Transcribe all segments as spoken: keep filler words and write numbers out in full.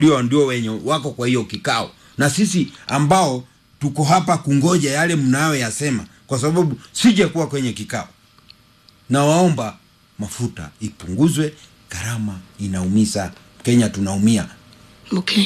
ndio ndio wenye wako kwa hiyo kikao, na sisi ambao tuko hapa kungoja yale mnawe yasema, kwa sababu sije kuwa kwenye kikao. Na waomba mafuta ipunguzwe, gharama inaumiza Kenya, tunaumia. Okay.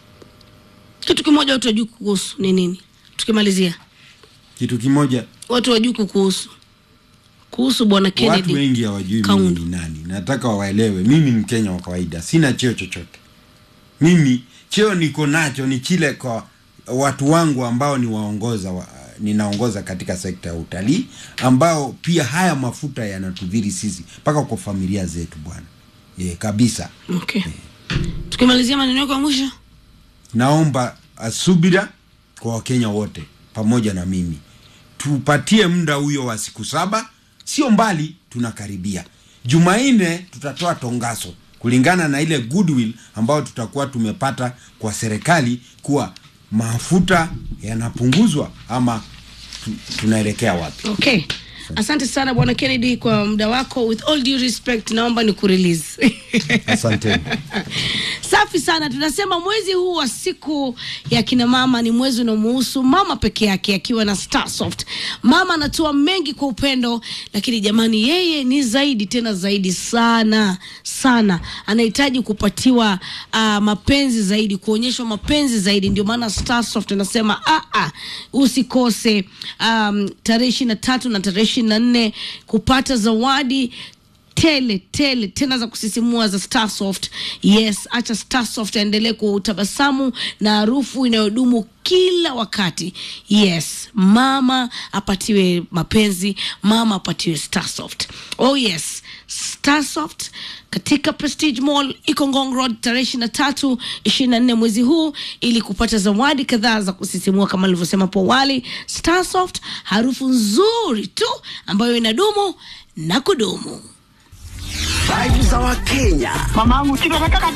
Kitu kimoja watu wajui kuhusu ni nini? Tukimalizia. Kitu kimoja watu wajui kuhusu kuhusu bwana Kennedy. Watu wengi hawajui mimi ni nani. Nataka waelewe mimi ni Mkenya wa kawaida, sina cheo chochote. Mimi cheo niko nacho ni kile kwa watu wangu ambao ni waongoza wa, ninaongoza katika sekta ya utalii, ambao pia haya mafuta yanatudhiri sisi mpaka kwa familia zetu bwana. Eh, kabisa. Okay. E. Tukimalizia maneno yako ya mwisho, naomba asubira kwa Wakenya wote pamoja na mimi. Tupatie muda huyo wa siku saba, sio mbali, tunakaribia. Jumanne tutatoa tongaso kulingana na ile goodwill ambao tutakuwa tumepata kwa serikali kuwa mafuta yanapunguzwa ama tu, tunaelekea wapi. Okay. Asante sana bwana Kennedy kwa muda wako. With all due respect, naomba ni kurelease. Asante. Safi sana. Tunasema mwezi huu wa siku ya kina mama ni mwezi unaomuhusu mama peke yake, akiwa na Starsoft. Mama anatoa mengi kwa upendo, lakini jamani yeye ni zaidi, tena zaidi sana sana. Anahitaji kupatiwa uh, mapenzi zaidi, kuonyeshwa mapenzi zaidi. Ndio maana Starsoft anasema a a usikose um, tarehe ishirini na tatu na tarehe ishirini na nne kupata zawadi tele tele tena za kusisimua za Starsoft. Yes, acha Starsoft endelee kutabasamu na harufu inayodumu kila wakati. Yes, mama apatiwe mapenzi, mama apatiwe Starsoft. Oh yes, Starsoft katika Prestige Mall iko Ngong Road tarehe ishirini na tatu ishirini na nne mwezi huu, ili kupata zawadi kadhaa za kusisimua kama nilivyosema hapo awali. Starsoft, harufu nzuri tu ambayo inadumu na kudumu. Vibes za Wakenya. Mamangu, tunataka